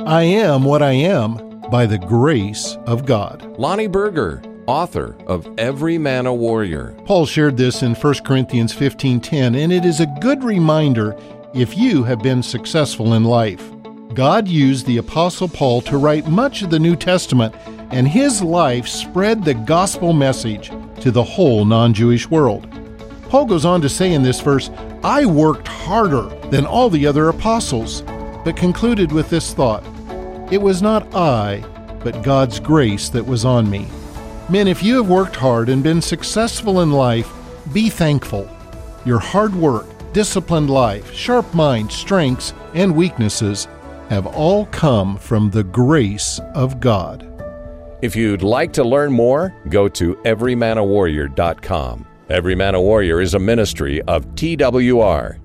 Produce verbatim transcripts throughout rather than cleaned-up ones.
I am what I am by the grace of God. Lonnie Berger, author of Every Man a Warrior. Paul shared this in First Corinthians fifteen ten, and it is a good reminder if you have been successful in life. God used the Apostle Paul to write much of the New Testament, and his life spread the gospel message to the whole non-Jewish world. Paul goes on to say in this verse, I worked harder than all the other apostles, but concluded with this thought, it was not I, but God's grace that was on me. Men, if you have worked hard and been successful in life, be thankful. Your hard work, disciplined life, sharp mind, strengths, and weaknesses have all come from the grace of God. If you'd like to learn more, go to every man a warrior dot com. Every Man a Warrior is a ministry of T W R.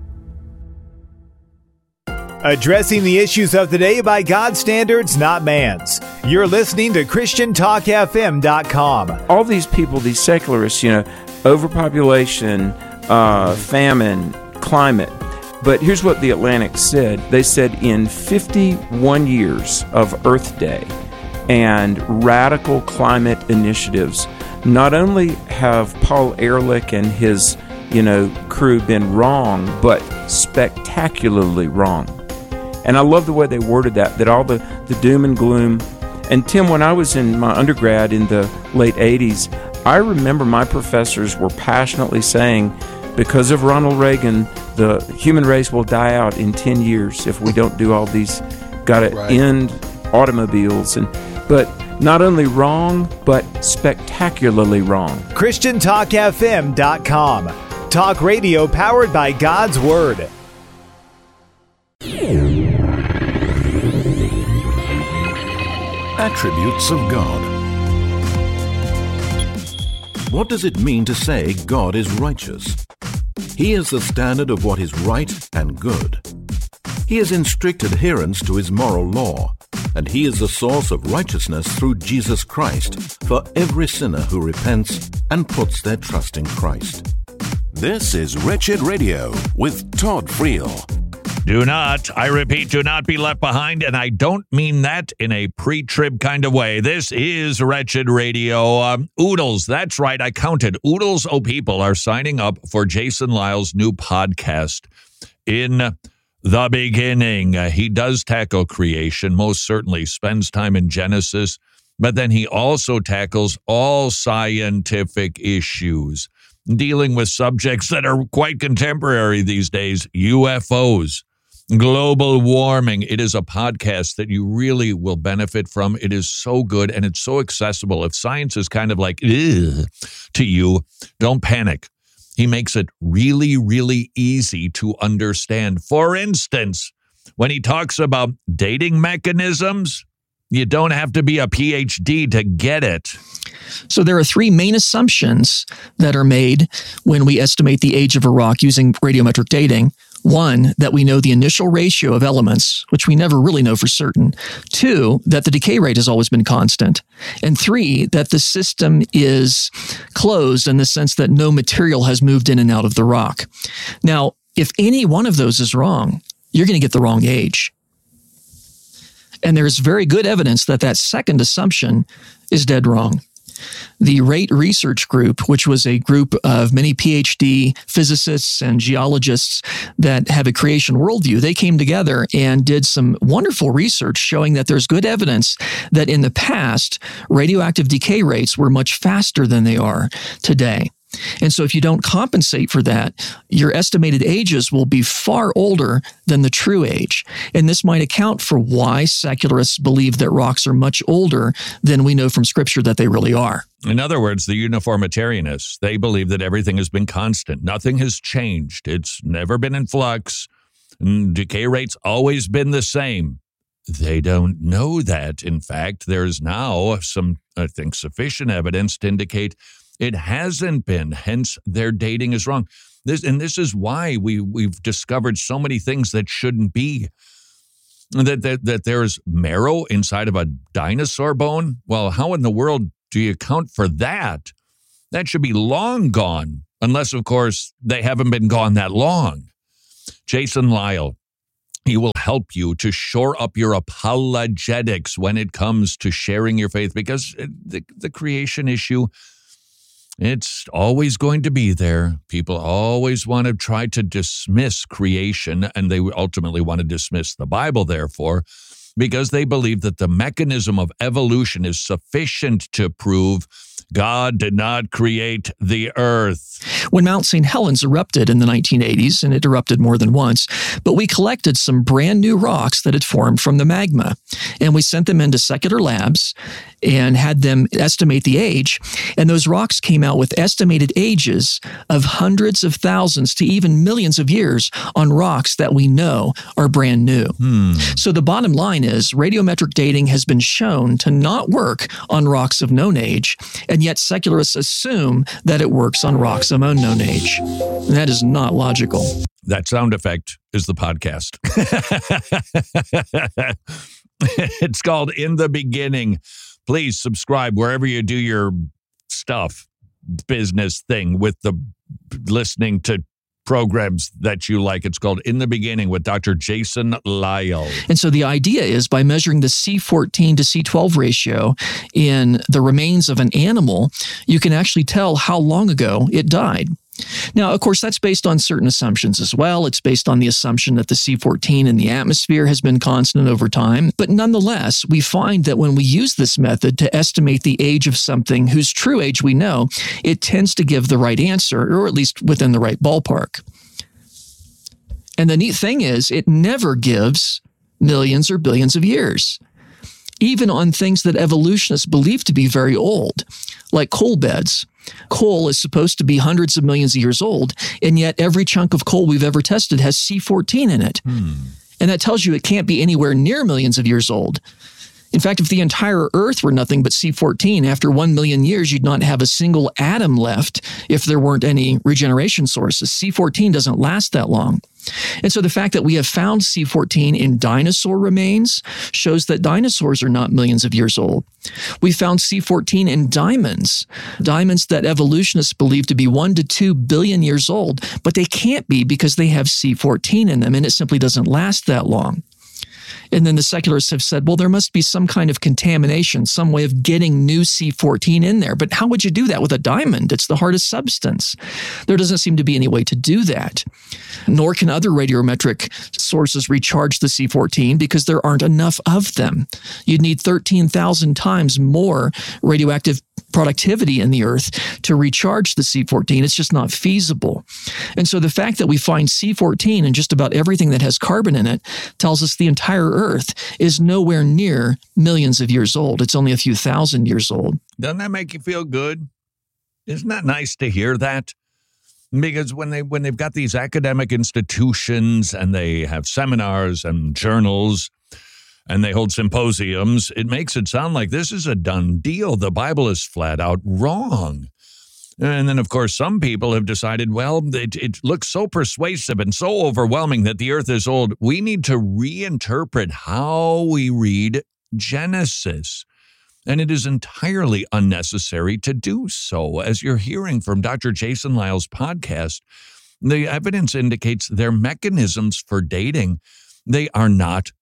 Addressing the issues of the day by God's standards, not man's. You're listening to Christian Talk F M dot com. All these people, these secularists, you know, overpopulation, uh, famine, climate. But here's what the Atlantic said. They said in fifty-one years of Earth Day and radical climate initiatives, not only have Paul Ehrlich and his, you know, crew been wrong, but spectacularly wrong. And I love the way they worded that, that all the, the doom and gloom. And Tim, when I was in my undergrad in the late eighties, I remember my professors were passionately saying, because of Ronald Reagan, the human race will die out in ten years if we don't do all these, got to right. end automobiles. And but not only wrong, but spectacularly wrong. Christian Talk F M dot com. Talk radio powered by God's Word. Attributes of God. What does it mean to say God is righteous? He is the standard of what is right and good. He is in strict adherence to his moral law, and he is the source of righteousness through Jesus Christ for every sinner who repents and puts their trust in Christ. This is Wretched Radio with Todd Friel. Do not, I repeat, do not be left behind, and I don't mean that in a pre-trib kind of way. This is Wretched Radio. Um, Oodles, that's right, I counted. Oodles O People are signing up for Jason Lisle's new podcast. In the beginning, uh, he does tackle creation, most certainly spends time in Genesis, but then he also tackles all scientific issues, dealing with subjects that are quite contemporary these days, U F Os. Global warming. It is a podcast that you really will benefit from. It is so good and it's so accessible. If science is kind of like, ugh, to you, don't panic. He makes it really, really easy to understand. For instance, when he talks about dating mechanisms, you don't have to be a P H D to get it. So there are three main assumptions that are made when we estimate the age of a rock using radiometric dating. One, that we know the initial ratio of elements, which we never really know for certain. Two, that the decay rate has always been constant. And three, that the system is closed in the sense that no material has moved in and out of the rock. Now, if any one of those is wrong, you're going to get the wrong age. And there's very good evidence that that second assumption is dead wrong. The RATE Research Group, which was a group of many P H D physicists and geologists that have a creation worldview, they came together and did some wonderful research showing that there's good evidence that in the past, radioactive decay rates were much faster than they are today. And so if you don't compensate for that, your estimated ages will be far older than the true age. And this might account for why secularists believe that rocks are much older than we know from Scripture that they really are. In other words, the uniformitarianists, they believe that everything has been constant. Nothing has changed. It's never been in flux. Decay rate's always been the same. They don't know that. In fact, there's now some, I think, sufficient evidence to indicate it hasn't been, hence their dating is wrong. This and this is why we, we've discovered so many things that shouldn't be. That, that, that there's marrow inside of a dinosaur bone? Well, how in the world do you account for that? That should be long gone, unless, of course, they haven't been gone that long. Jason Lisle, He will help you to shore up your apologetics when it comes to sharing your faith, because the, the creation issue, it's always going to be there. People always want to try to dismiss creation, and they ultimately want to dismiss the Bible, therefore, because they believe that the mechanism of evolution is sufficient to prove God did not create the earth. When Mount Saint Helens erupted in the nineteen eighties, and it erupted more than once, but we collected some brand new rocks that had formed from the magma, and we sent them into secular labs and had them estimate the age, and those rocks came out with estimated ages of hundreds of thousands to even millions of years on rocks that we know are brand new. Hmm. So the bottom line is radiometric dating has been shown to not work on rocks of known age, and yet secularists assume that it works on rocks of unknown age. And that is not logical. That sound effect is the podcast. It's called In the Beginning. Please subscribe wherever you do your stuff, business thing with the listening to programs that you like. It's called In the Beginning with Doctor Jason Lisle. And so the idea is by measuring the C fourteen to C twelve ratio in the remains of an animal, you can actually tell how long ago it died. Now, of course, that's based on certain assumptions as well. It's based on the assumption that the C fourteen in the atmosphere has been constant over time. But nonetheless, we find that when we use this method to estimate the age of something whose true age we know, it tends to give the right answer, or at least within the right ballpark. And the neat thing is, it never gives millions or billions of years, even on things that evolutionists believe to be very old, like coal beds. Coal is supposed to be hundreds of millions of years old, and yet every chunk of coal we've ever tested has C fourteen in it. Hmm. And that tells you it can't be anywhere near millions of years old. In fact, if the entire Earth were nothing but C fourteen, after one million years, you'd not have a single atom left if there weren't any regeneration sources. C fourteen doesn't last that long. And so the fact that we have found C fourteen in dinosaur remains shows that dinosaurs are not millions of years old. We found C fourteen in diamonds, diamonds that evolutionists believe to be one to two billion years old, but they can't be because they have C fourteen in them, and it simply doesn't last that long. And then the secularists have said, well, there must be some kind of contamination, some way of getting new C fourteen in there. But how would you do that with a diamond? It's the hardest substance. There doesn't seem to be any way to do that. Nor can other radiometric sources recharge the C fourteen because there aren't enough of them. You'd need thirteen thousand times more radioactive productivity in the Earth to recharge the C fourteen. It's just not feasible. And so the fact that we find C fourteen in just about everything that has carbon in it tells us the entire Earth is nowhere near millions of years old. It's only a few thousand years old. Doesn't that make you feel good? Isn't that nice to hear that? Because when they when they've got these academic institutions and they have seminars and journals and they hold symposiums, it makes it sound like this is a done deal. The Bible is flat out wrong. And then, of course, some people have decided, well, it, it looks so persuasive and so overwhelming that the earth is old. We need to reinterpret how we read Genesis. And it is entirely unnecessary to do so. As you're hearing from Doctor Jason Lisle's podcast, the evidence indicates their mechanisms for dating, they are not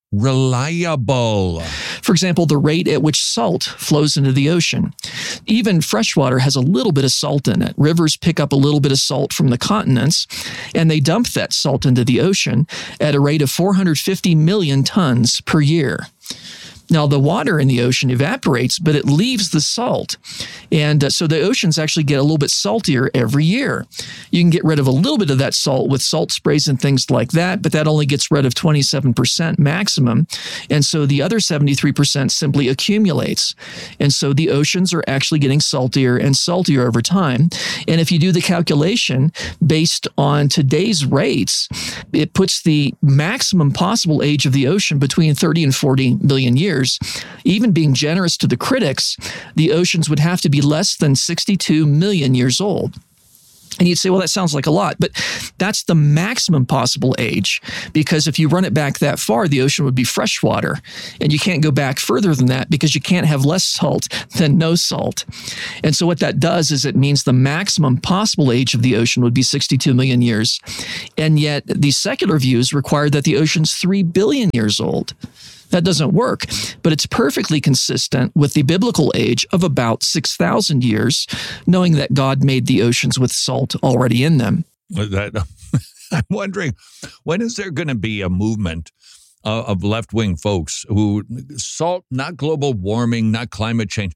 reliable. For example, the rate at which salt flows into the ocean. Even freshwater has a little bit of salt in it. Rivers pick up a little bit of salt from the continents, and they dump that salt into the ocean at a rate of four hundred fifty million tons per year. Now, the water in the ocean evaporates, but it leaves the salt. And uh, so the oceans actually get a little bit saltier every year. You can get rid of a little bit of that salt with salt sprays and things like that, but that only gets rid of twenty-seven percent maximum. And so the other seventy-three percent simply accumulates. And so the oceans are actually getting saltier and saltier over time. And if you do the calculation based on today's rates, it puts the maximum possible age of the ocean between thirty and forty million years. Even being generous to the critics, the oceans would have to be less than sixty-two million years old. And you'd say, well, that sounds like a lot, but that's the maximum possible age, because if you run it back that far, the ocean would be freshwater, and you can't go back further than that because you can't have less salt than no salt. And so what that does is it means the maximum possible age of the ocean would be sixty-two million years. And yet these secular views require that the ocean's three billion years old. That doesn't work, but it's perfectly consistent with the biblical age of about six thousand years, knowing that God made the oceans with salt already in them. That, I'm wondering, when is there going to be a movement uh, of left-wing folks who, salt, not global warming, not climate change,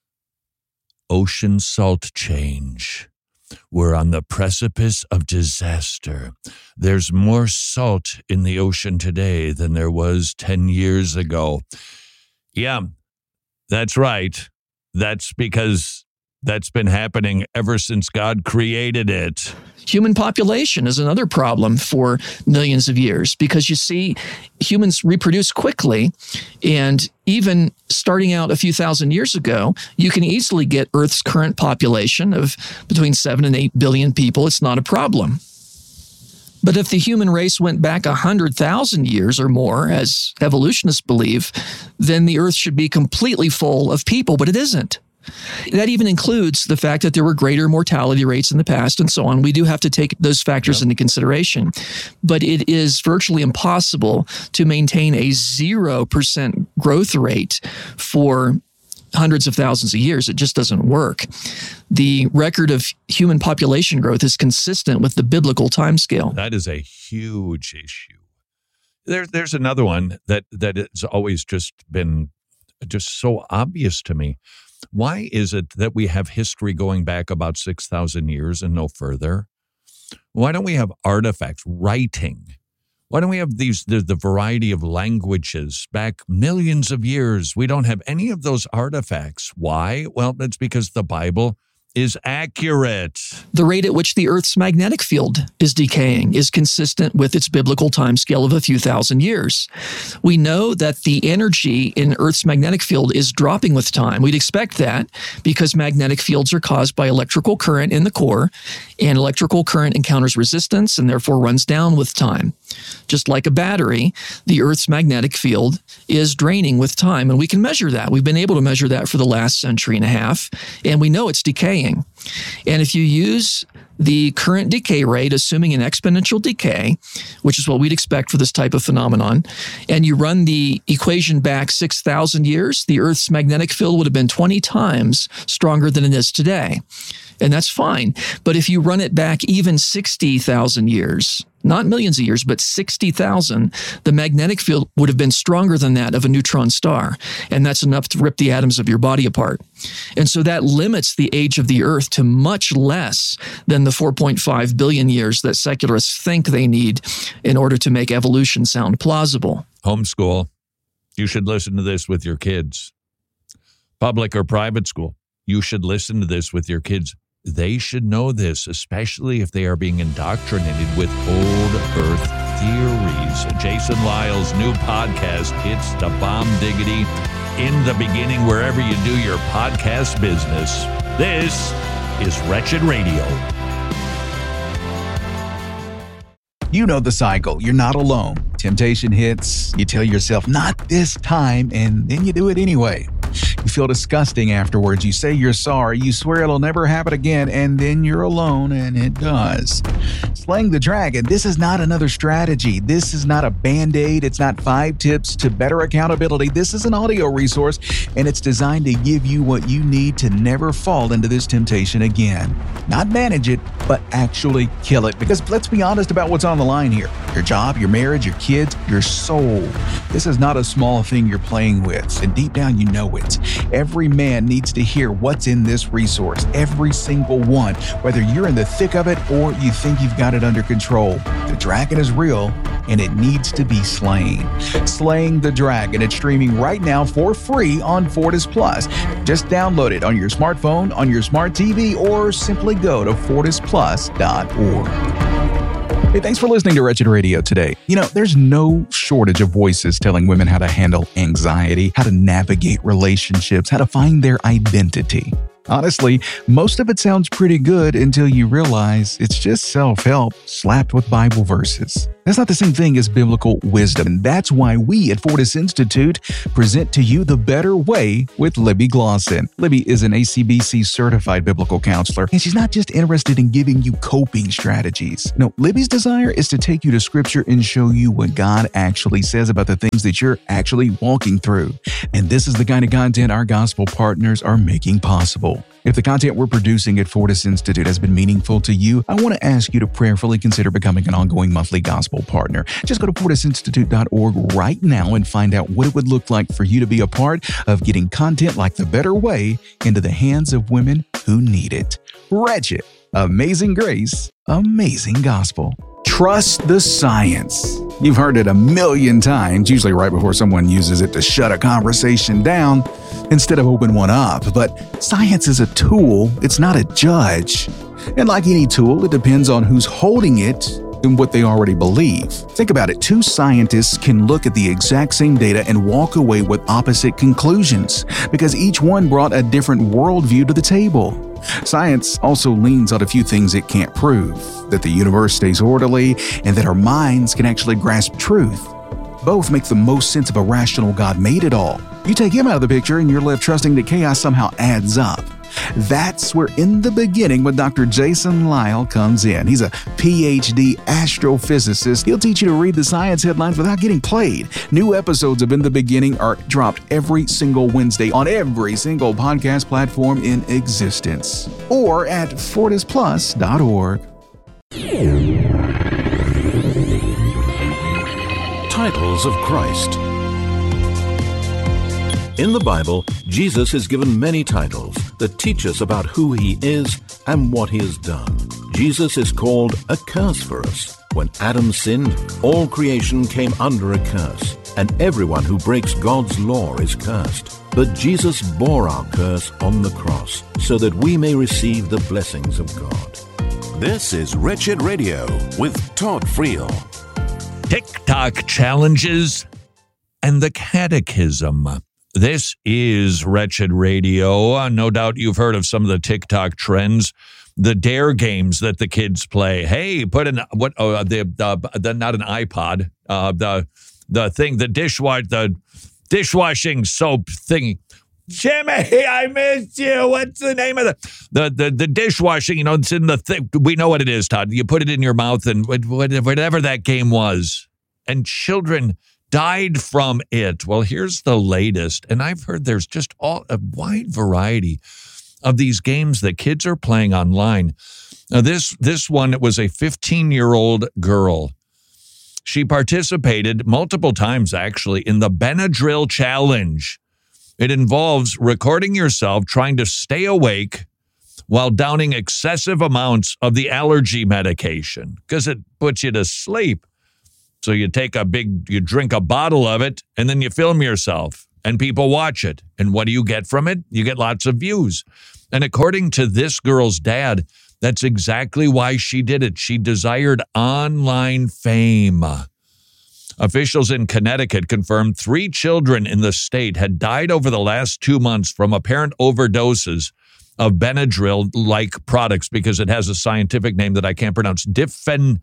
ocean salt change. We're on the precipice of disaster. There's more salt in the ocean today than there was ten years ago. Yeah, that's right. That's because that's been happening ever since God created it. Human population is another problem for millions of years because, you see, humans reproduce quickly, and even starting out a few thousand years ago, you can easily get Earth's current population of between seven and eight billion people. It's not a problem. But if the human race went back one hundred thousand years or more, as evolutionists believe, then the Earth should be completely full of people, but it isn't. That even includes the fact that there were greater mortality rates in the past and so on. We do have to take those factors yeah. into consideration. But it is virtually impossible to maintain a zero percent growth rate for hundreds of thousands of years. It just doesn't work. The record of human population growth is consistent with the biblical timescale. That is a huge issue. There, there's another one that, that has always just been just so obvious to me. Why is it that we have history going back about six thousand years and no further? Why don't we have artifacts, writing? Why don't we have these the, the variety of languages back millions of years? We don't have any of those artifacts. Why? Well, it's because the Bible is accurate. The rate at which the Earth's magnetic field is decaying is consistent with its biblical timescale of a few thousand years. We know that the energy in Earth's magnetic field is dropping with time. We'd expect that because magnetic fields are caused by electrical current in the core, and electrical current encounters resistance and therefore runs down with time. Just like a battery, the Earth's magnetic field is draining with time, and we can measure that. We've been able to measure that for the last century and a half, and we know it's decaying. And if you use the current decay rate, assuming an exponential decay, which is what we'd expect for this type of phenomenon, and you run the equation back six thousand years, the Earth's magnetic field would have been twenty times stronger than it is today. And that's fine. But if you run it back even sixty thousand years, not millions of years, but sixty thousand, the magnetic field would have been stronger than that of a neutron star. And that's enough to rip the atoms of your body apart. And so that limits the age of the Earth to much less than the four point five billion years that secularists think they need in order to make evolution sound plausible. Homeschool. You should listen to this with your kids. Public or private school. You should listen to this with your kids. They should know this, especially if they are being indoctrinated with old Earth theories. Jason Lyle's new podcast, It's the Bomb Diggity, in the beginning, wherever you do your podcast business. This is Wretched Radio. You know the cycle. You're not alone. Temptation hits, you tell yourself, not this time, and then you do it anyway. You feel disgusting afterwards. You say you're sorry. You swear it'll never happen again, and then you're alone, and it does. Slaying the Dragon, this is not another strategy. This is not a Band-Aid. It's not five tips to better accountability. This is an audio resource, and it's designed to give you what you need to never fall into this temptation again. Not manage it, but actually kill it. Because let's be honest about what's on the line here. Your job, your marriage, your kids, your soul. This is not a small thing you're playing with, and deep down you know it. Every man needs to hear what's in this resource, every single one, whether you're in the thick of it or you think you've got it under control. The dragon is real, and it needs to be slain. Slaying the Dragon, it's streaming right now for free on Fortis Plus. Just download it on your smartphone, on your smart T V, or simply go to fortis plus dot org. Hey, thanks for listening to Wretched Radio today. You know, there's no shortage of voices telling women how to handle anxiety, how to navigate relationships, how to find their identity. Honestly, most of it sounds pretty good until you realize it's just self-help slapped with Bible verses. That's not the same thing as biblical wisdom, and that's why we at Fortis Institute present to you The Better Way with Libby Glosson. Libby is an A C B C certified biblical counselor, and she's not just interested in giving you coping strategies. No, Libby's desire is to take you to Scripture and show you what God actually says about the things that you're actually walking through. And this is the kind of content our gospel partners are making possible. If the content we're producing at Fortis Institute has been meaningful to you, I want to ask you to prayerfully consider becoming an ongoing monthly gospel partner. Just go to fortis institute dot org right now and find out what it would look like for you to be a part of getting content like The Better Way into the hands of women who need it. Wretched, Amazing Grace, Amazing Gospel. Trust the science. You've heard it a million times, usually right before someone uses it to shut a conversation down instead of open one up. But science is a tool, it's not a judge. And like any tool, it depends on who's holding it and what they already believe. Think about it. Two scientists can look at the exact same data and walk away with opposite conclusions because each one brought a different worldview to the table. Science also leans on a few things it can't prove, that the universe stays orderly and that our minds can actually grasp truth. Both make the most sense of a rational God made it all. You take him out of the picture and you're left trusting that chaos somehow adds up. That's where In the Beginning with Doctor Jason Lisle comes in. He's a P H D astrophysicist. He'll teach you to read the science headlines without getting played. New episodes of In the Beginning are dropped every single Wednesday on every single podcast platform in existence or at fortis plus dot org. Titles of Christ. In the Bible, Jesus is given many titles that teach us about who he is and what he has done. Jesus is called a curse for us. When Adam sinned, all creation came under a curse, and everyone who breaks God's law is cursed. But Jesus bore our curse on the cross so that we may receive the blessings of God. This is Wretched Radio with Todd Friel. TikTok challenges and the catechism. This is Wretched Radio. Uh, no doubt you've heard of some of the TikTok trends, the dare games that the kids play. Hey, put in what? Oh, the, the, the not an iPod. Uh, the the thing, the dishwash, the dishwashing soap thingy. Jimmy, I missed you. What's the name of the the the, the dishwashing? You know, it's in the thing. We know what it is, Todd. You put it in your mouth, and whatever that game was, and children died from it. Well, here's the latest, and I've heard there's just all a wide variety of these games that kids are playing online. Now, this this one, it was a fifteen-year-old girl. She participated multiple times, actually, in the Benadryl challenge. It involves recording yourself trying to stay awake while downing excessive amounts of the allergy medication because it puts you to sleep. So you take a big, you drink a bottle of it, and then you film yourself, and people watch it. And what do you get from it? You get lots of views. And according to this girl's dad, that's exactly why she did it. She desired online fame. Officials in Connecticut confirmed three children in the state had died over the last two months from apparent overdoses of Benadryl-like products because it has a scientific name that I can't pronounce. Difen,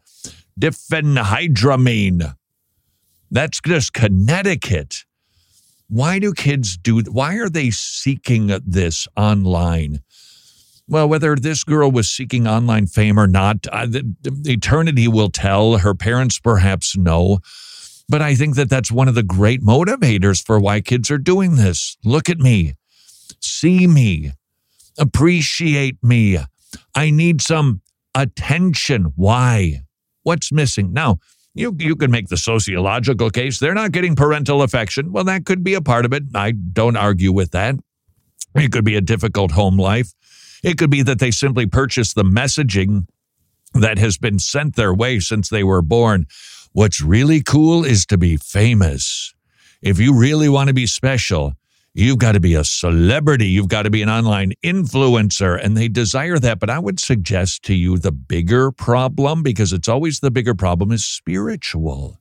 diphenhydramine. That's just Connecticut. Why do kids do, why are they seeking this online? Well, whether this girl was seeking online fame or not, uh, the, the eternity will tell. Her parents perhaps know. But I think that that's one of the great motivators for why kids are doing this. Look at me. See me. Appreciate me. I need some attention. Why? What's missing? Now, you, you can make the sociological case. They're not getting parental affection. Well, that could be a part of it. I don't argue with that. It could be a difficult home life. It could be that they simply purchased the messaging that has been sent their way since they were born. What's really cool is to be famous. If you really want to be special, you've got to be a celebrity. You've got to be an online influencer. And they desire that. But I would suggest to you the bigger problem, because it's always the bigger problem, is spiritual.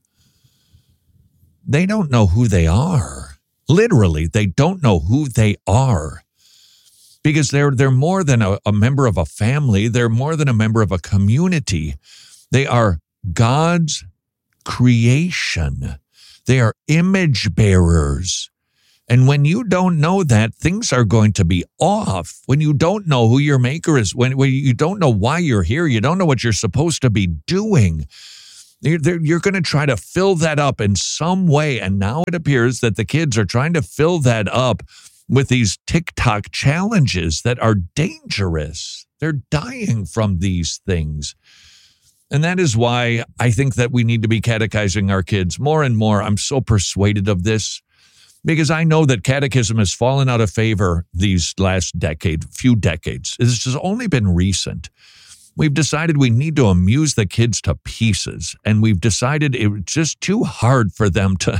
They don't know who they are. Literally, they don't know who they are. because they're they're more than a, a member of a family. They're more than a member of a community. They are God's creation. They are image bearers. And when you don't know that, things are going to be off. When you don't know who your maker is, when, when you don't know why you're here, you don't know what you're supposed to be doing, you're, you're going to try to fill that up in some way. And now it appears that the kids are trying to fill that up with these TikTok challenges that are dangerous. They're dying from these things. And that is why I think that we need to be catechizing our kids more and more. I'm so persuaded of this, because I know that catechism has fallen out of favor these last decade, few decades. This has only been recent. We've decided we need to amuse the kids to pieces, and we've decided it's just too hard for them to...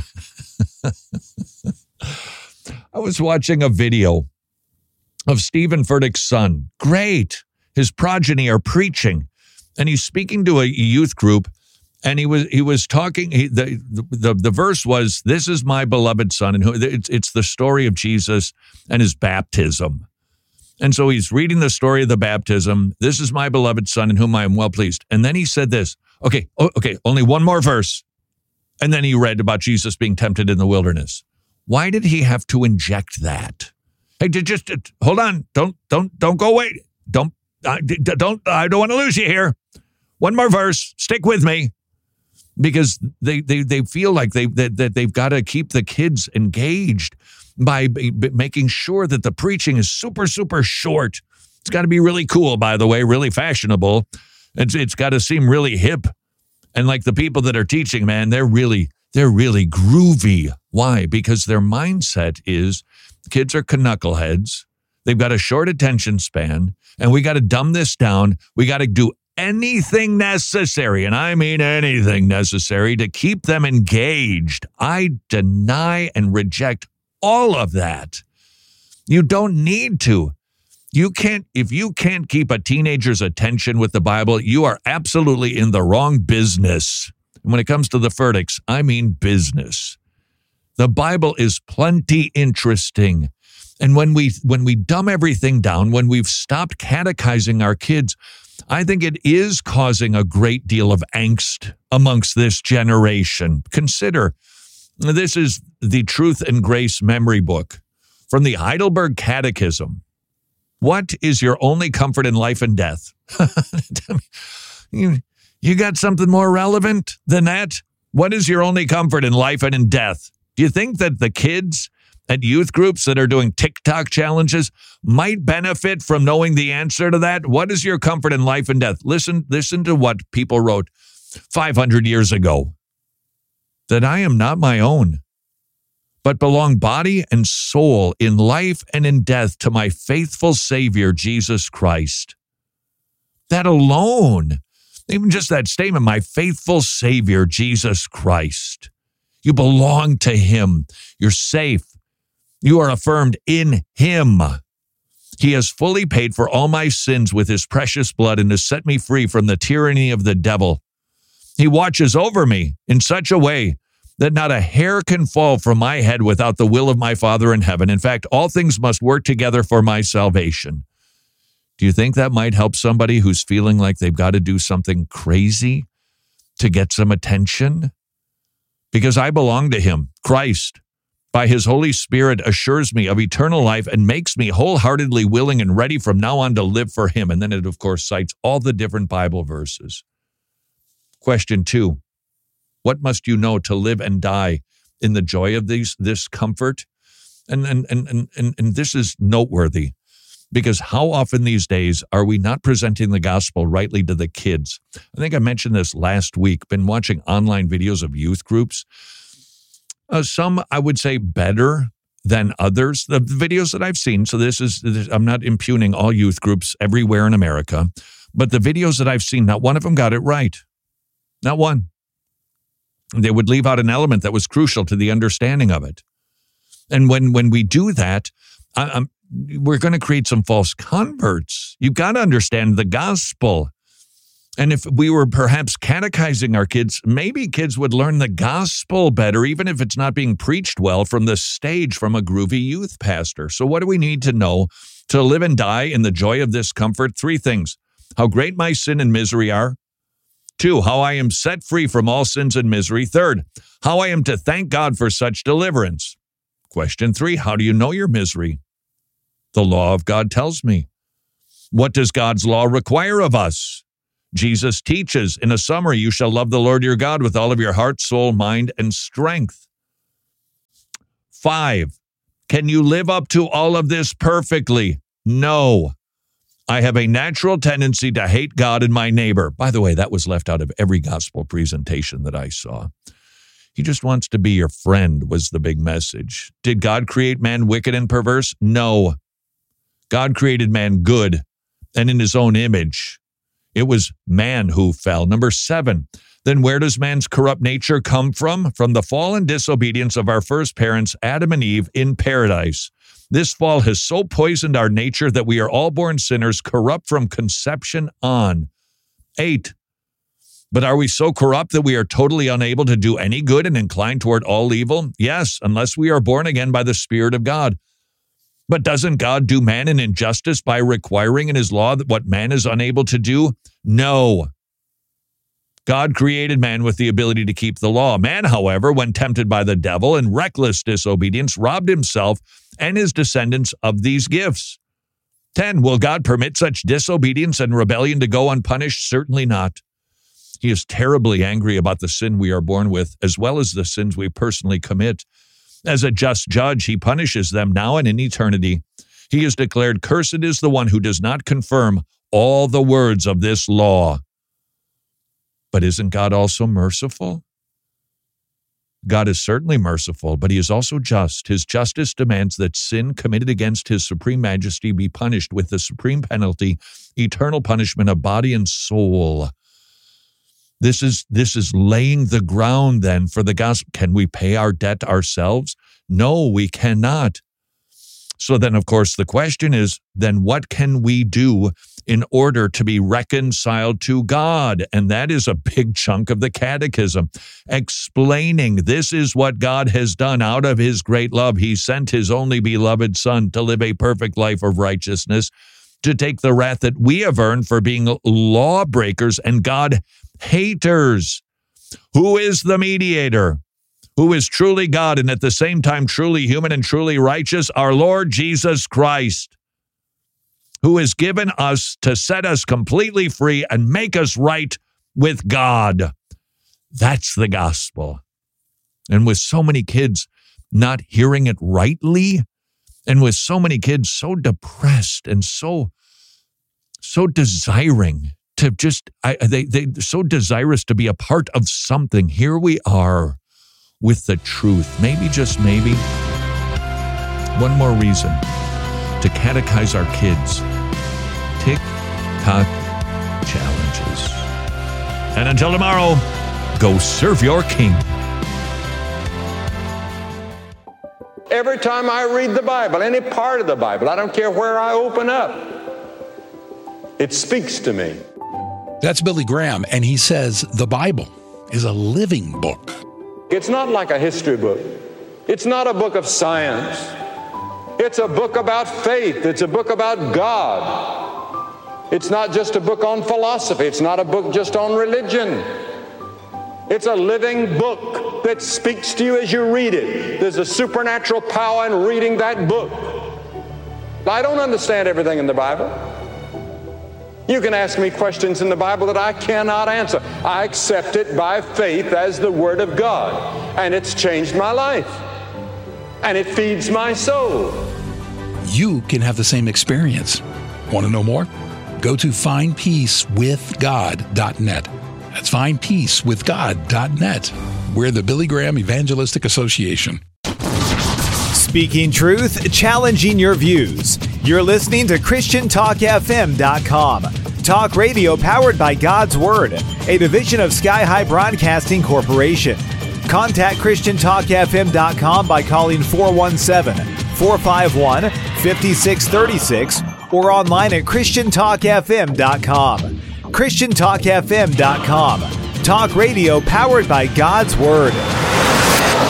I was watching a video of Stephen Furtick's son. Great. His progeny are preaching, and he's speaking to a youth group. And he was he was talking. He, the, the the verse was, "This is my beloved son," and who, it's it's the story of Jesus and his baptism. And so he's reading the story of the baptism. This is my beloved son, in whom I am well pleased. And then he said this. Okay, oh, okay, only one more verse. And then he read about Jesus being tempted in the wilderness. Why did he have to inject that? Hey, just uh, hold on. Don't don't don't go away. Don't uh, don't. I don't want to lose you here. One more verse. Stick with me. Because they, they, they feel like they that, that they've got to keep the kids engaged by b- b- making sure that the preaching is super, super short. It's got to be really cool, by the way, really fashionable. It's it's got to seem really hip. And like the people that are teaching, man, they're really, they're really groovy. Why? Because their mindset is kids are knuckleheads. They've got a short attention span, and we got to dumb this down. We got to do anything necessary, and I mean anything necessary, to keep them engaged. I deny and reject all of that. You don't need to. You can't, if you can't keep a teenager's attention with the Bible, you are absolutely in the wrong business. And when it comes to the Furticks, I mean business. The Bible is plenty interesting. And when we when we dumb everything down, when we've stopped catechizing our kids, I think it is causing a great deal of angst amongst this generation. Consider, this is the Truth and Grace Memory Book from the Heidelberg Catechism. What is your only comfort in life and death? you, you got something more relevant than that? What is your only comfort in life and in death? Do you think that the kids at youth groups that are doing TikTok challenges might benefit from knowing the answer to that? What is your comfort in life and death? Listen, listen to what people wrote five hundred years ago. That I am not my own, but belong body and soul in life and in death to my faithful Savior, Jesus Christ. That alone, even just that statement, my faithful Savior, Jesus Christ. You belong to him. You're safe. You are affirmed in him. He has fully paid for all my sins with his precious blood and has set me free from the tyranny of the devil. He watches over me in such a way that not a hair can fall from my head without the will of my Father in heaven. In fact, all things must work together for my salvation. Do you think that might help somebody who's feeling like they've got to do something crazy to get some attention? Because I belong to him, Christ. By his Holy Spirit assures me of eternal life and makes me wholeheartedly willing and ready from now on to live for him. And then it, of course, cites all the different Bible verses. Question two, what must you know to live and die in the joy of these, this comfort? And, and, and, and, and this is noteworthy, because how often these days are we not presenting the gospel rightly to the kids? I think I mentioned this last week, been watching online videos of youth groups. Uh, some, I would say, better than others. The videos that I've seen, so this is, this, I'm not impugning all youth groups everywhere in America, but the videos that I've seen, not one of them got it right. Not one. They would leave out an element that was crucial to the understanding of it. And when, when we do that, I, I'm, we're going to create some false converts. You've got to understand the gospel. And if we were perhaps catechizing our kids, maybe kids would learn the gospel better, even if it's not being preached well from the stage from a groovy youth pastor. So what do we need to know To live and die in the joy of this comfort, three things. How great my sin and misery are. Two, how I am set free from all sins and misery. Third, how I am to thank God for such deliverance. Question three, how do you know your misery? The law of God tells me. What does God's law require of us? Jesus teaches, in a summary, you shall love the Lord your God with all of your heart, soul, mind, and strength. Five, can you live up to all of this perfectly? No. I have a natural tendency to hate God and my neighbor. By the way, that was left out of every gospel presentation that I saw. He just wants to be your friend, was the big message. Did God create man wicked and perverse? No. God created man good and in his own image. It was man who fell. Number seven, then where does man's corrupt nature come from? From the fall and disobedience of our first parents, Adam and Eve, in paradise. This fall has so poisoned our nature that we are all born sinners, corrupt from conception on. Eight, but are we so corrupt that we are totally unable to do any good and inclined toward all evil? Yes, unless we are born again by the Spirit of God. But doesn't God do man an injustice by requiring in his law that what man is unable to do? No. God created man with the ability to keep the law. Man, however, when tempted by the devil in reckless disobedience, robbed himself and his descendants of these gifts. Ten, will God permit such disobedience and rebellion to go unpunished? Certainly not. He is terribly angry about the sin we are born with, as well as the sins we personally commit. As a just judge, he punishes them now and in eternity. He has declared, cursed is the one who does not confirm all the words of this law. But isn't God also merciful? God is certainly merciful, but he is also just. His justice demands that sin committed against his supreme majesty be punished with the supreme penalty, eternal punishment of body and soul. This is this is laying the ground then for the gospel. Can we pay our debt ourselves? No, we cannot. So then, of course, the question is, then what can we do in order to be reconciled to God? And that is a big chunk of the catechism, explaining this is what God has done out of his great love. He sent his only beloved Son to live a perfect life of righteousness, to take the wrath that we have earned for being lawbreakers and God haters. Who is the mediator? Who is truly God and at the same time truly human and truly righteous? Our Lord Jesus Christ, who has given us to set us completely free and make us right with God. That's the gospel. And with so many kids not hearing it rightly, and with so many kids so depressed and so, so desiring to just, I, they, they're so desirous to be a part of something. Here we are with the truth. Maybe, just maybe, one more reason to catechize our kids. Tick-tock challenges. And until tomorrow, go serve your king. Every time I read the Bible, any part of the Bible, I don't care where I open up, it speaks to me. That's Billy Graham, and he says the Bible is a living book. It's not like a history book. It's not a book of science. It's a book about faith. It's a book about God. It's not just a book on philosophy. It's not a book just on religion. It's a living book that speaks to you as you read it. There's a supernatural power in reading that book. I don't understand everything in the Bible. You can ask me questions in the Bible that I cannot answer. I accept it by faith as the Word of God, and it's changed my life, and it feeds my soul. You can have the same experience. Want to know more? Go to find peace with god dot net. That's find peace with god dot net. We're the Billy Graham Evangelistic Association. Speaking truth, challenging your views. You're listening to Christian Talk F M dot com. Talk radio powered by God's Word, a division of Sky High Broadcasting Corporation. Contact Christian Talk F M dot com by calling four one seven, four five one, five six three six or online at Christian Talk F M dot com. Christian Talk F M dot com. Talk radio powered by God's Word.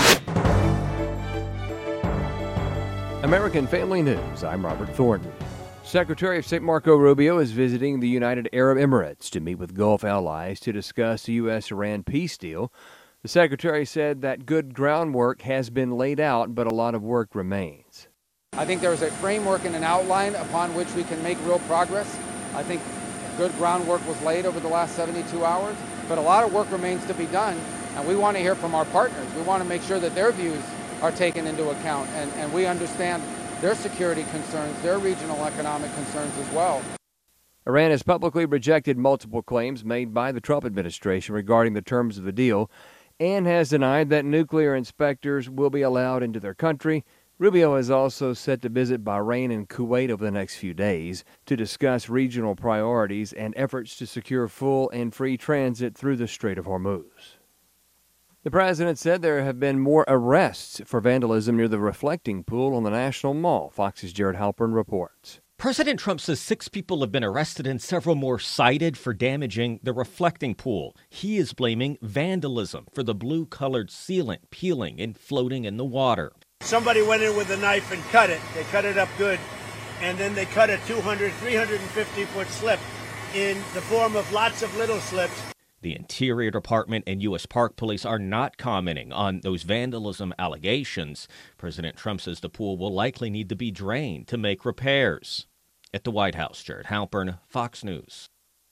American Family News, I'm Robert Thornton. Secretary of State Marco Rubio is visiting the United Arab Emirates to meet with Gulf allies to discuss the U S Iran peace deal. The Secretary said that good groundwork has been laid out, but a lot of work remains. I think there is a framework and an outline upon which we can make real progress. I think good groundwork was laid over the last seventy-two hours, but a lot of work remains to be done, and we want to hear from our partners. We want to make sure that their views are taken into account, and, and we understand their security concerns, their regional economic concerns as well. Iran has publicly rejected multiple claims made by the Trump administration regarding the terms of the deal and has denied that nuclear inspectors will be allowed into their country. Rubio is also set to visit Bahrain and Kuwait over the next few days to discuss regional priorities and efforts to secure full and free transit through the Strait of Hormuz. The president said there have been more arrests for vandalism near the reflecting pool on the National Mall. Fox's Jared Halpern reports. President Trump says six people have been arrested and several more cited for damaging the reflecting pool. He is blaming vandalism for the blue-colored sealant peeling and floating in the water. Somebody went in with a knife and cut it. They cut it up good, and then they cut a two hundred, three hundred fifty foot slip in the form of lots of little slips. The Interior Department and U S Park Police are not commenting on those vandalism allegations. President Trump says the pool will likely need to be drained to make repairs. At the White House, Jared Halpern, Fox News.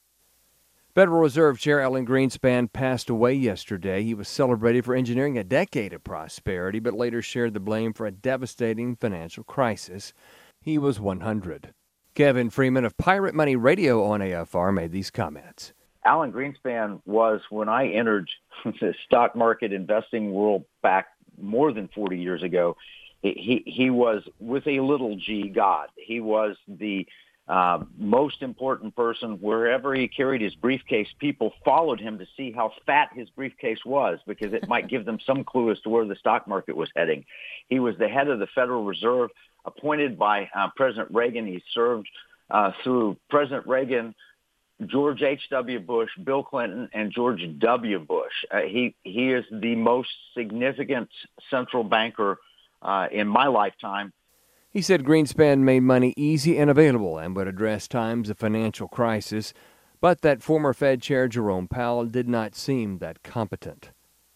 Federal Reserve Chair Alan Greenspan passed away yesterday. He was celebrated for engineering a decade of prosperity, but later shared the blame for a devastating financial crisis. He was one hundred. Kevin Freeman of Pirate Money Radio on A F R made these comments. Alan Greenspan was, when I entered the stock market investing world back more than forty years ago, he, he was, with a little g, God. He was the uh, most important person. Wherever he carried his briefcase, people followed him to see how fat his briefcase was, because it might give them some clue as to where the stock market was heading. He was the head of the Federal Reserve, appointed by uh, President Reagan. He served uh, through President Reagan, George H W. Bush, Bill Clinton, and George W. Bush. Uh, he he is the most significant central banker uh, in my lifetime. He said Greenspan made money easy and available and would address times of financial crisis, but that former Fed Chair Jerome Powell did not seem that competent.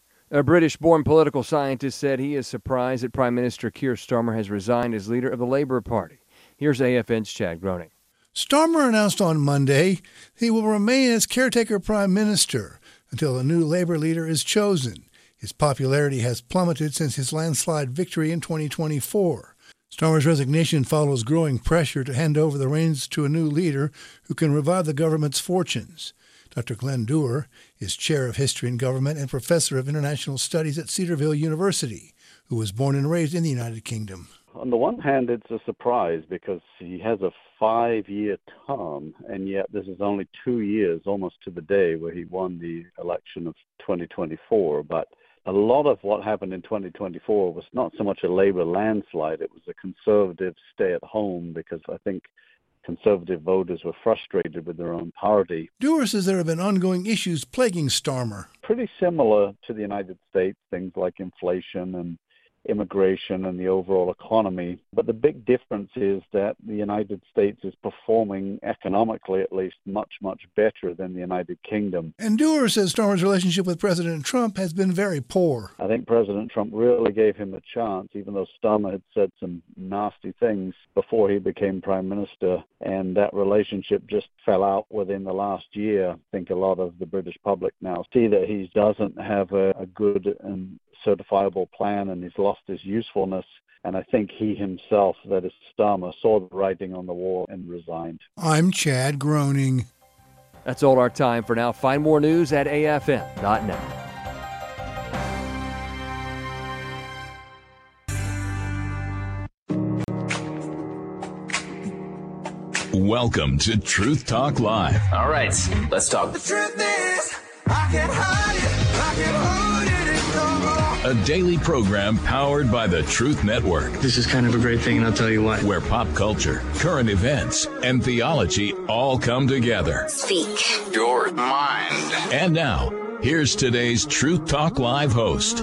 A British-born political scientist said he is surprised that Prime Minister Keir Starmer has resigned as leader of the Labour Party. Here's A F N's Chad Groening. Starmer announced on Monday he will remain as caretaker prime minister until a new Labour leader is chosen. His popularity has plummeted since his landslide victory in twenty twenty-four. Starmer's resignation follows growing pressure to hand over the reins to a new leader who can revive the government's fortunes. Doctor Glenn Dewar is chair of history and government and professor of international studies at Cedarville University, who was born and raised in the United Kingdom. On the one hand, it's a surprise because he has a five-year term, and yet this is only two years, almost to the day, where he won the election of twenty twenty-four. But a lot of what happened in twenty twenty-four was not so much a Labour landslide. It was a Conservative stay-at-home because I think Conservative voters were frustrated with their own party. Dewar says there have been ongoing issues plaguing Starmer. Pretty similar to the United States, things like inflation and immigration and the overall economy. But the big difference is that the United States is performing economically, at least, much, much better than the United Kingdom. And Dewar says Starmer's relationship with President Trump has been very poor. I think President Trump really gave him a chance, even though Starmer had said some nasty things before he became prime minister, and that relationship just fell out within the last year. I think a lot of the British public now see that he doesn't have a, a good and certifiable plan, and he's lost his usefulness. And I think he himself, that is Starmer, saw the writing on the wall and resigned. I'm Chad Groening. That's all our time for now. Find more news at A F M dot net. Welcome to Truth Talk Live. All right, let's talk. The truth is, I can't hide it, I can't hold it anymore. A daily program powered by the Truth Network. This is kind of a great thing, and I'll tell you why. Where pop culture, current events, and theology all come together. Speak your mind. And now, here's today's Truth Talk Live host.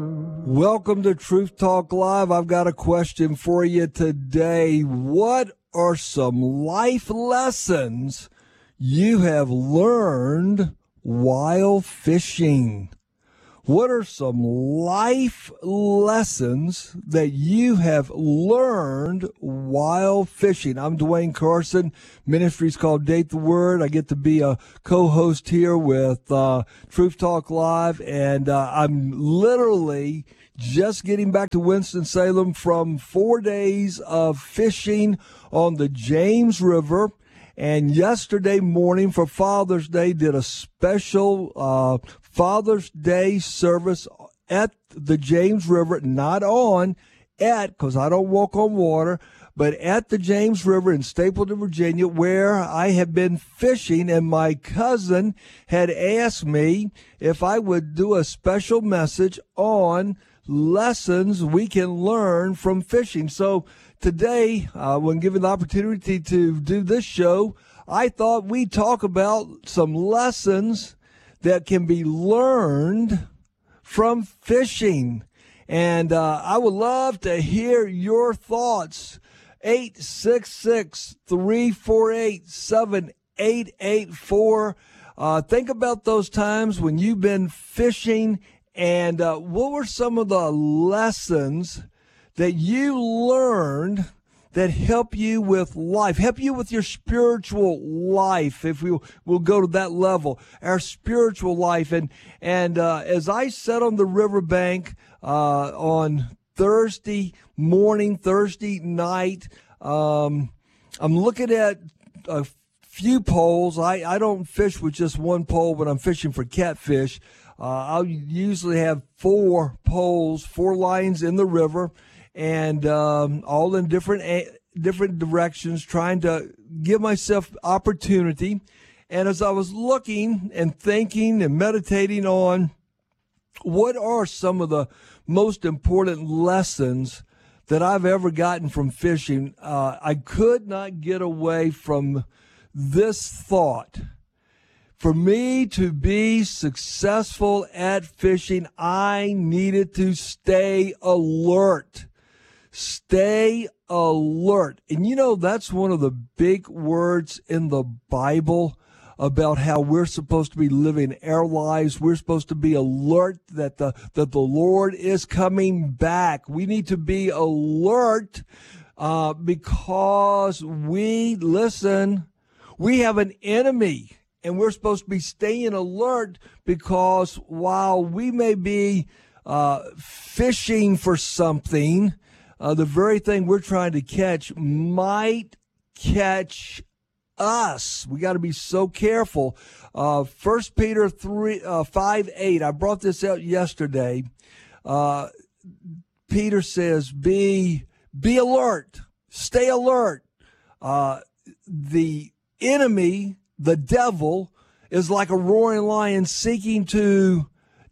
Welcome to Truth Talk Live. I've got a question for you today. What are some life lessons you have learned while fishing? What are some life lessons that you have learned while fishing? I'm Dwayne Carson. Ministry's called Date the Word. I get to be a co-host here with uh, Truth Talk Live, and uh, I'm literally just getting back to Winston-Salem from four days of fishing on the James River. And yesterday morning for Father's Day, did a special uh, Father's Day service at the James River, not on, at, because I don't walk on water, but at the James River in Stapleton, Virginia, where I have been fishing. And my cousin had asked me if I would do a special message on lessons we can learn from fishing. So today, uh, when given the opportunity to do this show, I thought we'd talk about some lessons that can be learned from fishing. And uh, I would love to hear your thoughts. eight six six, three four eight, seven eight eight four. Uh, think about those times when you've been fishing, and uh, what were some of the lessons that you learned that help you with life, help you with your spiritual life, if we will go to that level, our spiritual life. And and uh, as I sat on the riverbank uh, on Thursday morning, Thursday night, um, I'm looking at a few poles. I, I don't fish with just one pole when I'm fishing for catfish. Uh, I'll usually have four poles, four lines in the river, and um, all in different different directions, trying to give myself opportunity. And as I was looking and thinking and meditating on what are some of the most important lessons that I've ever gotten from fishing, uh, I could not get away from this thought. For me to be successful at fishing, I needed to stay alert. Stay alert. And you know, that's one of the big words in the Bible about how we're supposed to be living our lives. We're supposed to be alert that the, that the Lord is coming back. We need to be alert uh, because we, listen, we have an enemy. And we're supposed to be staying alert because while we may be uh, fishing for something, uh, the very thing we're trying to catch might catch us. We got to be so careful. Uh, First Peter three uh, five eight. I brought this out yesterday. Uh, Peter says, "Be be alert, stay alert." Uh, the enemy, the devil, is like a roaring lion seeking to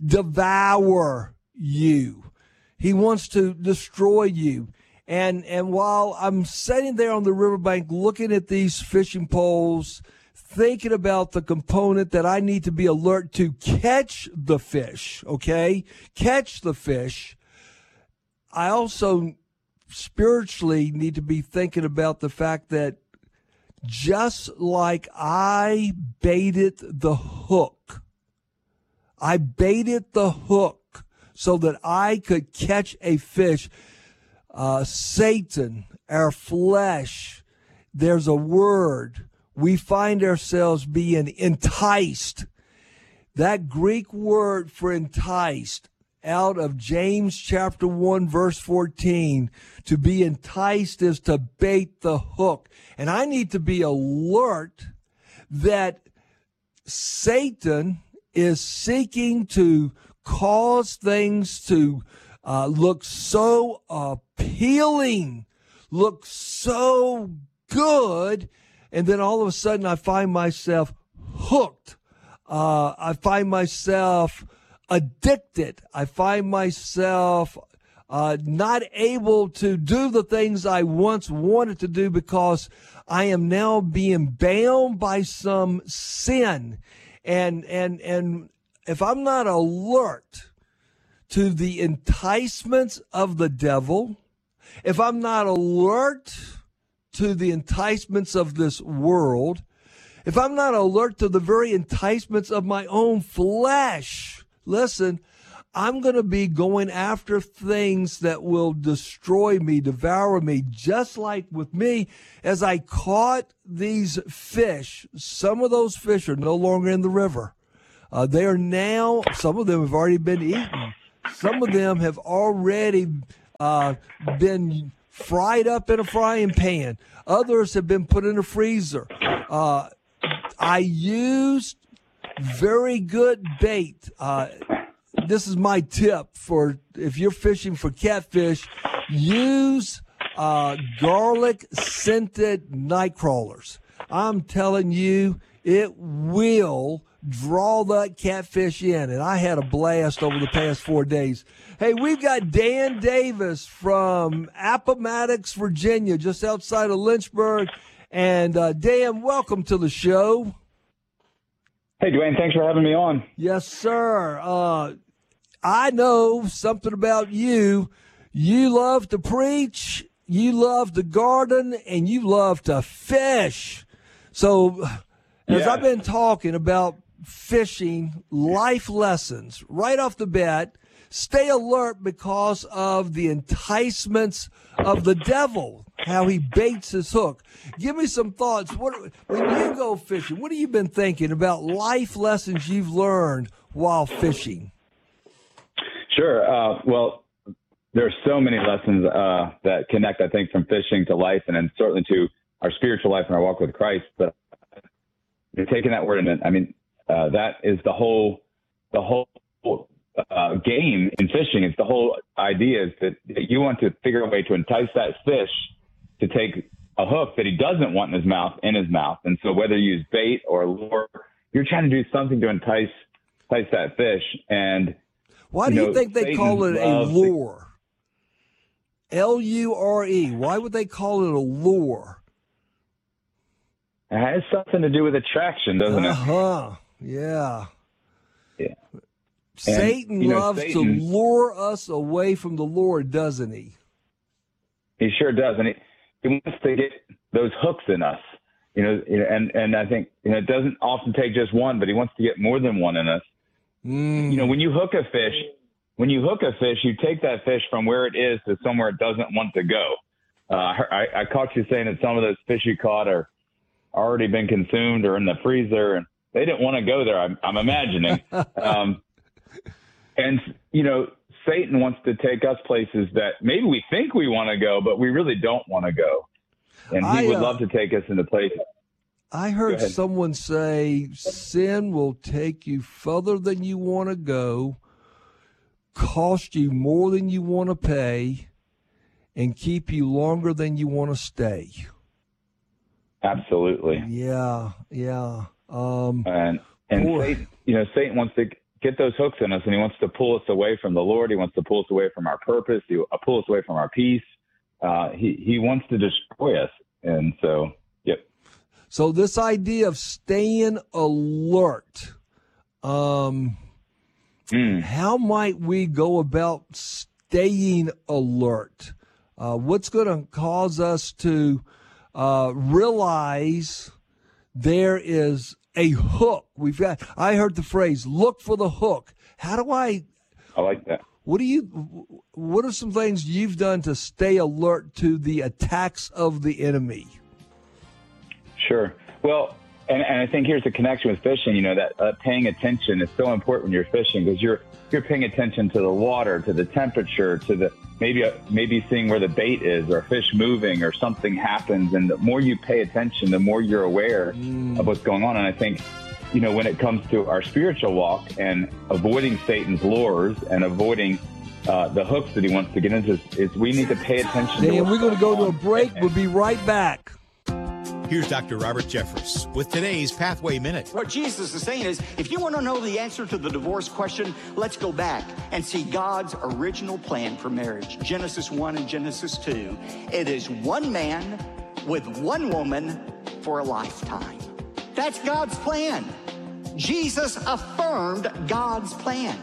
devour you. He wants to destroy you. And and while I'm sitting there on the riverbank looking at these fishing poles, thinking about the component that I need to be alert to catch the fish, okay? Catch the fish. I also spiritually need to be thinking about the fact that just like I baited the hook, I baited the hook so that I could catch a fish. Uh, Satan, our flesh, there's a word. We find ourselves being enticed. That Greek word for enticed, out of James chapter one, verse fourteen, to be enticed is to bait the hook. And I need to be alert that Satan is seeking to cause things to uh, look so appealing, look so good, and then all of a sudden I find myself hooked. Uh, I find myself addicted. I find myself uh, not able to do the things I once wanted to do because I am now being bound by some sin. And, and, and if I'm not alert to the enticements of the devil, if I'm not alert to the enticements of this world, if I'm not alert to the very enticements of my own flesh, listen, I'm going to be going after things that will destroy me, devour me, just like with me as I caught these fish. Some of those fish are no longer in the river. Uh, they are now, some of them have already been eaten. Some of them have already uh, been fried up in a frying pan. Others have been put in a freezer. Uh, I used very good bait. Uh, this is my tip for if you're fishing for catfish, use uh, garlic scented night crawlers. I'm telling you, it will draw that catfish in. And I had a blast over the past four days. Hey, we've got Dan Davis from Appomattox, Virginia, just outside of Lynchburg. And uh, Dan, welcome to the show. Hey, Dwayne, thanks for having me on. Yes, sir. Uh, I know something about you. You love to preach, you love to garden, and you love to fish. So as Yeah. I've been talking about fishing, life lessons, right off the bat, stay alert because of the enticements of the devil, how he baits his hook. Give me some thoughts. What, when you go fishing, what have you been thinking about life lessons you've learned while fishing? Sure. Uh, well, there are so many lessons uh, that connect, I think, from fishing to life, and then certainly to our spiritual life and our walk with Christ. But you're taking that word in, I mean, uh, that is the whole, the whole uh, game in fishing. It's the whole idea is that, that you want to figure a way to entice that fish to take a hook that he doesn't want in his mouth in his mouth. And so whether you use bait or lure, you're trying to do something to entice, entice that fish. And Why do you you know, think they Satan call it a loves to- lure? L U R E. Why would they call it a lure? It has something to do with attraction, doesn't Uh-huh. Yeah. it? Yeah. Satan And, you know, loves Satan- to lure us away from the Lord, doesn't he? He sure does, and he, he wants to get those hooks in us. You know, you know, and and I think you know it doesn't often take just one, but he wants to get more than one in us. Mm. You know, when you hook a fish, when you hook a fish, you take that fish from where it is to somewhere it doesn't want to go. Uh, I, I caught you saying that some of those fish you caught are already been consumed or in the freezer, and they didn't want to go there. I'm, I'm imagining. um, and you know, Satan wants to take us places that maybe we think we want to go, but we really don't want to go. And he I, would uh, love to take us into places. I Go heard ahead. someone say sin will take you further than you want to go, cost you more than you want to pay, and keep you longer than you want to stay. Absolutely. Yeah, yeah. Um, And and boy. Satan, you know, Satan wants to get those hooks in us, and he wants to pull us away from the Lord. He wants to pull us away from our purpose. He uh, pull us away from our peace. Uh, he he wants to destroy us, and so yep. So this idea of staying alert, um, how might we go about staying alert? Uh, what's going to cause us to uh, realize there is a hook? We've got. I heard the phrase "look for the hook." How do I? I like that. What do you? What are some things you've done to stay alert to the attacks of the enemy? Sure. Well, and, and I think here's the connection with fishing. You know, that uh, paying attention is so important when you're fishing because you're you're paying attention to the water, to the temperature, to the maybe uh, maybe seeing where the bait is, or a fish moving, or something happens. And the more you pay attention, the more you're aware Mm. of what's going on. And I think, you know, when it comes to our spiritual walk and avoiding Satan's lures and avoiding uh, the hooks that he wants to get into, is we need to pay attention. to Dan, what's we're going to go to a on. break. We'll be right back. Here's Doctor Robert Jeffress with today's Pathway Minute. What Jesus is saying is, if you want to know the answer to the divorce question, let's go back and see God's original plan for marriage. Genesis one and Genesis two. It is one man with one woman for a lifetime. That's God's plan. Jesus affirmed God's plan.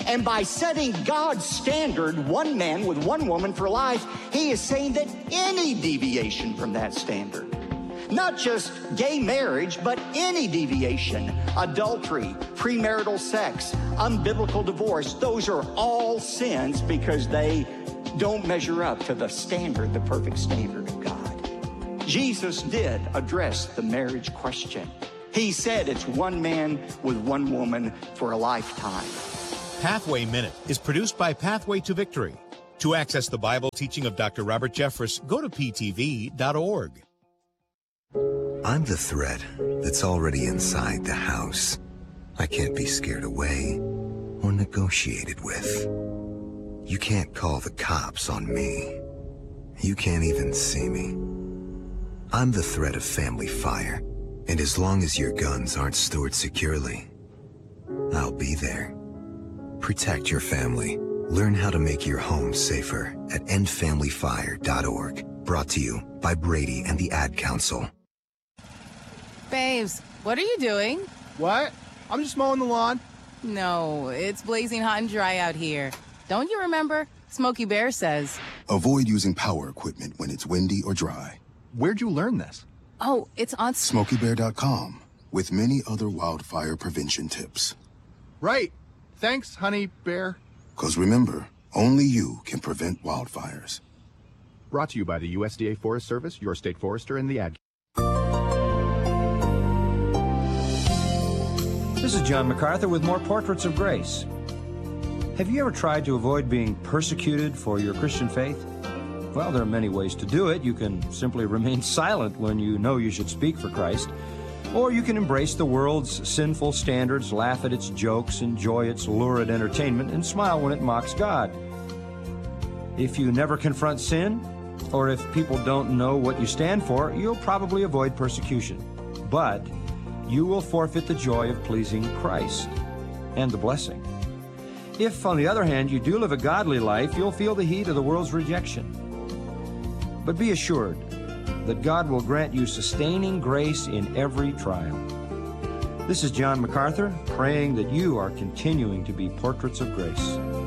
And by setting God's standard, one man with one woman for life, he is saying that any deviation from that standard, not just gay marriage, but any deviation, adultery, premarital sex, unbiblical divorce, those are all sins because they don't measure up to the standard, the perfect standard of God. Jesus did address the marriage question. He said it's one man with one woman for a lifetime. Pathway Minute is produced by Pathway to Victory. To access the Bible teaching of Doctor Robert Jeffress, go to p t v dot org. I'm the threat that's already inside the house. I can't be scared away or negotiated with. You can't call the cops on me. You can't even see me. I'm the threat of family fire, and as long as your guns aren't stored securely, I'll be there. Protect your family. Learn how to make your home safer at end family fire dot org. Brought to you by Brady and the Ad Council. Babes, what are you doing? What? I'm just mowing the lawn. No, it's blazing hot and dry out here. Don't you remember? Smokey Bear says. Avoid using power equipment when it's windy or dry. Where'd you learn this? Oh, it's on Smokey Bear dot com with many other wildfire prevention tips. Right. Thanks, Honey Bear. Because remember, only you can prevent wildfires. Brought to you by the U S D A Forest Service, your state forester, and the Ad. This is John MacArthur with more Portraits of Grace. Have you ever tried to avoid being persecuted for your Christian faith? Well, there are many ways to do it. You can simply remain silent when you know you should speak for Christ. Or you can embrace the world's sinful standards, laugh at its jokes, enjoy its lurid entertainment, and smile when it mocks God. If you never confront sin, or if people don't know what you stand for, you'll probably avoid persecution. But you will forfeit the joy of pleasing Christ and the blessing. If, on the other hand, you do live a godly life, you'll feel the heat of the world's rejection. But be assured that God will grant you sustaining grace in every trial. This is John MacArthur, praying that you are continuing to be portraits of grace.